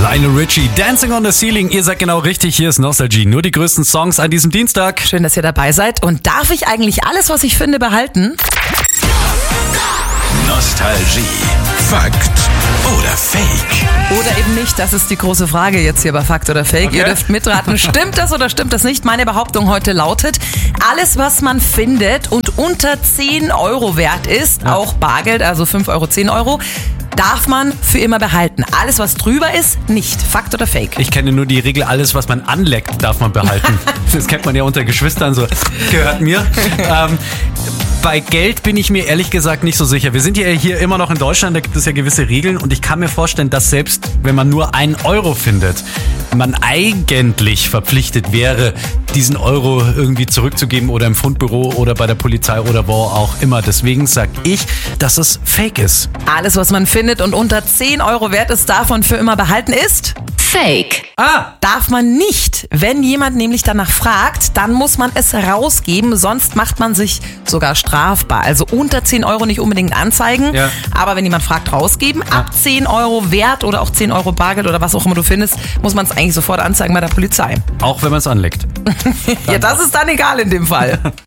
Lionel Richie, Dancing on the Ceiling. Ihr seid genau richtig, hier ist Nostalgie. Nur die größten Songs an diesem Dienstag. Schön, dass ihr dabei seid. Und darf ich eigentlich alles, was ich finde, behalten? Nostalgie. Fakt oder Fake? Oder eben nicht, das ist die große Frage jetzt hier bei Fakt oder Fake. Okay. Ihr dürft mitraten, stimmt das oder stimmt das nicht? Meine Behauptung heute lautet, alles was man findet und unter 10 Euro wert ist, auch Bargeld, also 5 Euro, 10 Euro, darf man für immer behalten. Alles was drüber ist, nicht. Fakt oder Fake? Ich kenne nur die Regel, alles was man anleckt, darf man behalten. Das kennt man ja unter Geschwistern so. Gehört mir. Bei Geld bin ich mir ehrlich gesagt nicht so sicher. Wir sind ja hier immer noch in Deutschland, da gibt es ja gewisse Regeln und ich kann mir vorstellen, dass selbst wenn man nur 1 Euro findet, man eigentlich verpflichtet wäre, diesen Euro irgendwie zurückzugeben oder im Fundbüro oder bei der Polizei oder wo auch immer. Deswegen sage ich, dass es Fake ist. Alles was man findet und unter 10 Euro wert ist, darf man für immer behalten ist? Fake. Darf man nicht. Wenn jemand nämlich danach fragt, dann muss man es rausgeben, sonst macht man sich sogar strafbar. Also unter 10 Euro nicht unbedingt anzeigen, aber wenn jemand fragt, rausgeben. Ab 10 Euro Wert oder auch 10 Euro Bargeld oder was auch immer du findest, muss man es eigentlich sofort anzeigen bei der Polizei. Auch wenn man es anlegt. Ja, das ist dann egal in dem Fall.